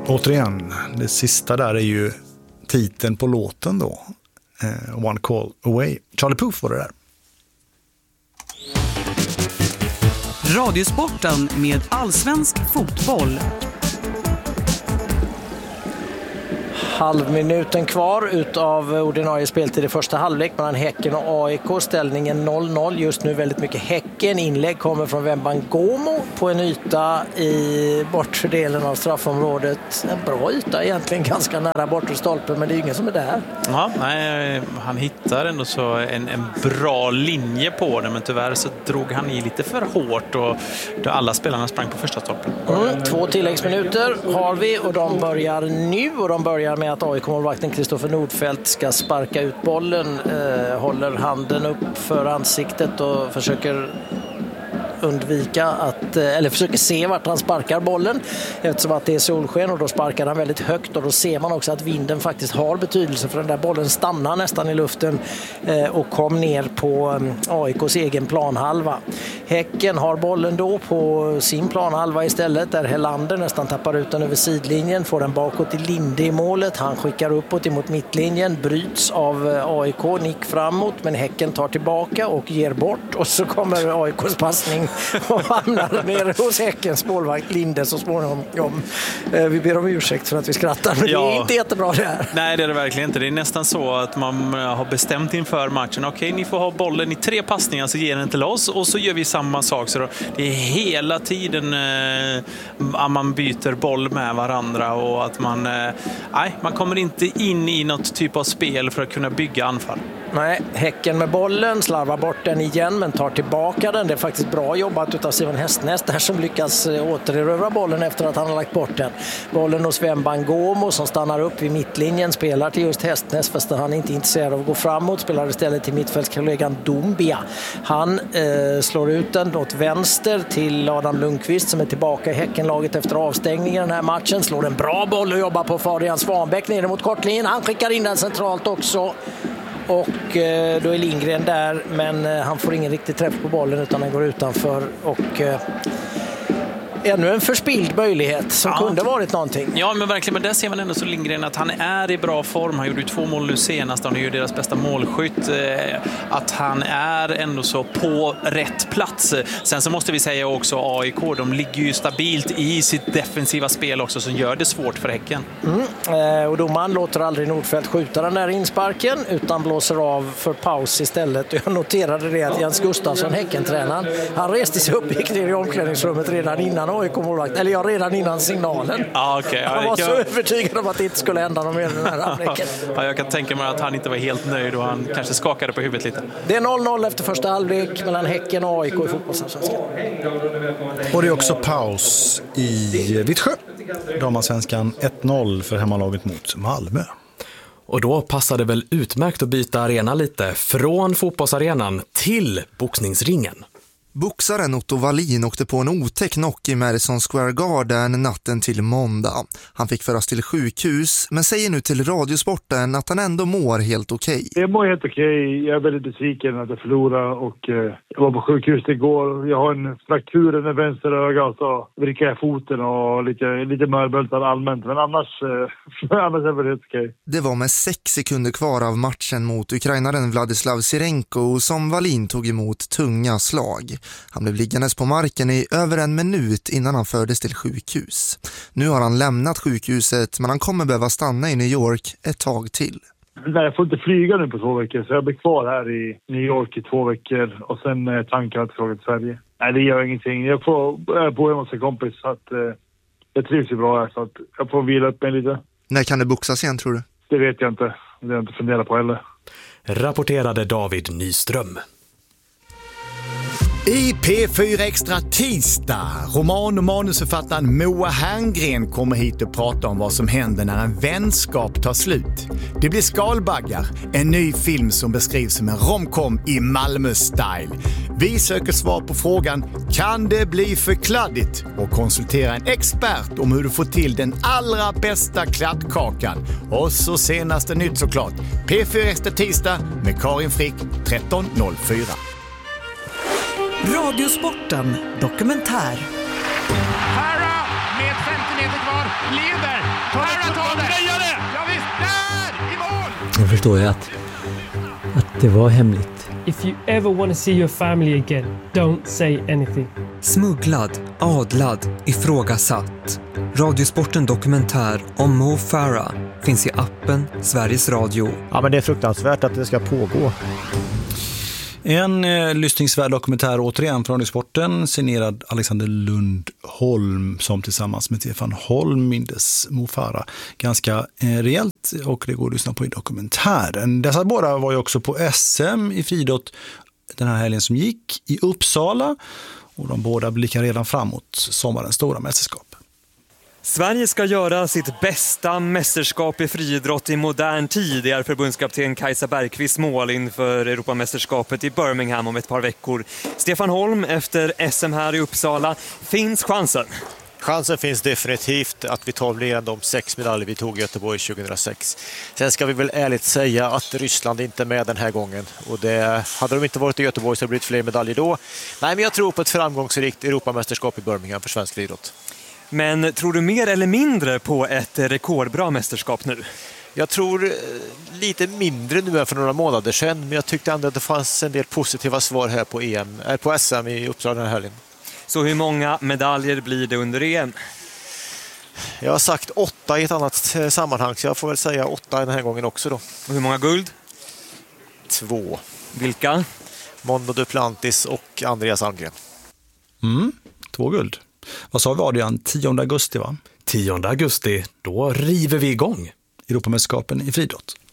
Återigen, det sista där är ju titeln på låten då. One Call Away. Charlie Puth var det där. Radiosporten med allsvensk fotboll. Halvminuten kvar utav ordinarie speltid i första halvlek mellan Häcken och AIK. Ställningen 0-0. Just nu väldigt mycket Häcken. Inlägg kommer från Wembangomo på en yta i bortre delen av straffområdet. En bra yta egentligen, ganska nära bortre stolpen, men det är ingen som är där. Ja, nej, han hittar ändå så en bra linje på det, men tyvärr så drog han i lite för hårt och då alla spelarna sprang på första stolpen. 2 tilläggsminuter har vi och de börjar nu, och de börjar med att AIK-målvakten Kristoffer Nordfeldt ska sparka ut bollen, håller handen upp för ansiktet och försöker undvika att, eller försöker se vart han sparkar bollen, eftersom att det är solsken, och då sparkar han väldigt högt, och då ser man också att vinden faktiskt har betydelse, för den där bollen stannar nästan i luften och kom ner på AIKs egen planhalva. Häcken har bollen då på sin planhalva istället, där Helander nästan tappar ut den över sidlinjen, får den bakåt till Linde i målet, han skickar uppåt emot mittlinjen, bryts av AIK, nick framåt, men Häcken tar tillbaka och ger bort, och så kommer AIKs passning och hamnar nere hos Häckens målvakt Linde så småningom. Vi ber om ursäkt för att vi skrattar, men det är inte jättebra det här. Nej, det är det verkligen inte. Det är nästan så att man har bestämt inför matchen. Okej, ni får ha bollen i 3 passningar, så ger den till oss, och så gör vi samma sak. Så det är hela tiden att man byter boll med varandra, och att man kommer inte in i något typ av spel för att kunna bygga anfall. Nej, Häcken med bollen, slarvar bort den igen men tar tillbaka den. Det är faktiskt bra jobbat utav Simon Hästnäs där, som lyckas återerövra bollen efter att han har lagt bort den. Bollen hos Wembangomo som stannar upp vid mittlinjen, spelar till just Hästnäs, fast han är inte intresserad av att gå framåt, spelar istället till mittfältskollegan Dombia. Han slår ut den åt vänster till Adam Lundqvist som är tillbaka i Häckenlaget efter avstängningen den här matchen. Slår en bra boll och jobbar på Fabian Svanbäck ner mot kortlinjen. Han skickar in den centralt också. Och då är Lindgren där, men han får ingen riktig träff på bollen utan den går utanför, och ännu en förspild möjlighet som kunde varit någonting. Ja, men verkligen, men där ser man ändå så Lindgren att han är i bra form. Han gjorde ju 2 mål nu senast, han är ju deras bästa målskytt. Att han är ändå så på rätt plats. Sen så måste vi säga också AIK, de ligger ju stabilt i sitt defensiva spel också, som gör det svårt för Häcken. Och domaren låter aldrig Nordfeldt skjuta den där insparken, utan blåser av för paus istället. Jag noterade det att Jens Gustafsson, Häckentränaren, han reste sig upp, gick ner i omklädningsrummet redan innan redan innan signalen. Han var så övertygad om att det inte skulle hända något mer i den här halvleken. Jag kan tänka mig att han inte var helt nöjd, och han kanske skakade på huvudet lite. Det är 0-0 efter första halvlek mellan Häcken och AIK i fotbollsallsvenskan. Och det är också paus i Vittsjö. Damallsvenskan 1-0 för hemmalaget mot Malmö. Och då passade det väl utmärkt att byta arena lite, från fotbollsarenan till boxningsringen. Boxaren Otto Wallin åkte på en otäck knock i Madison Square Garden natten till måndag. Han fick föras till sjukhus, men säger nu till Radiosporten att han ändå mår helt okej. Jag mår helt okej. Jag är väldigt besviken att jag förlorade, och jag var på sjukhus igår. Jag har en fraktur i vänster öga, och så vrickar jag foten och lite mörböltad allmänt. Men annars är det helt okej. Det var med 6 sekunder kvar av matchen mot ukrainaren Vladislav Sirenko som Wallin tog emot tunga slag. Han blev liggandes på marken i över 1 minut innan han fördes till sjukhus. Nu har han lämnat sjukhuset, men han kommer behöva stanna i New York ett tag till. Nej, jag får inte flyga nu på 2 veckor, så jag blir kvar här i New York i 2 veckor, och sen tankar att fråga till Sverige. Nej, det gör ingenting. Jag bor hos en kompis, så att jag trivs ju bra här, så att jag får vila upp mig lite. När kan det boxas igen, tror du? Det vet jag inte. Det har jag inte funderat på heller. Rapporterade David Nyström. I P4 Extra tisdag, roman- och manusförfattaren Moa Herngren kommer hit och pratar om vad som händer när en vänskap tar slut. Det blir Skalbaggar, en ny film som beskrivs som en romcom i Malmö-style. Vi söker svar på frågan, kan det bli för kladdigt? Och konsultera en expert om hur du får till den allra bästa kladdkakan. Och så senaste nytt såklart, P4 Extra tisdag med Karin Frick 13.04. Radiosporten dokumentär. Parra med 50 meter kvar leder förstår jag att det var hemligt. If you ever want to see your family again, don't say anything. Smugglad, adlad, ifrågasatt. Radiosporten dokumentär om Mo Farah finns i appen Sveriges Radio. Ja, men det är fruktansvärt att det ska pågå. En lyssningsvärd dokumentär återigen från Radiosporten, signerad Alexander Lundholm, som tillsammans med Stefan Holm mindes Mo Farah ganska rejält, och det går att lyssna på i dokumentären. Dessa båda var ju också på SM i friidrott den här helgen som gick i Uppsala, och de båda blickar redan framåt sommarens stora mästerskap. Sverige ska göra sitt bästa mästerskap i friidrott i modern tid. Det är förbundskapten Kajsa Bergqvist mål inför Europamästerskapet i Birmingham om ett par veckor. Stefan Holm, efter SM här i Uppsala, finns chansen? Chansen finns definitivt att vi tar mer än de 6 medaljer vi tog i Göteborg 2006. Sen ska vi väl ärligt säga att Ryssland inte är med den här gången. Och hade de inte varit i Göteborg så hade det blivit fler medaljer då. Nej, men jag tror på ett framgångsrikt Europamästerskap i Birmingham för svensk idrott. Men tror du mer eller mindre på ett rekordbra mästerskap nu? Jag tror lite mindre nu än för några månader sedan, men jag tyckte ändå att det fanns en del positiva svar här på SM i Uppsala den här helgen. Så hur många medaljer blir det under EM? Jag har sagt 8 i ett annat sammanhang, så jag får väl säga 8 den här gången också då. Och hur många guld? 2. Vilka? Mondo Duplantis och Andreas Almgren. 2 guld. Vad sa vi, Adrian? 10 augusti va? 10 augusti, då river vi igång. Europamästerskapen i friidrott.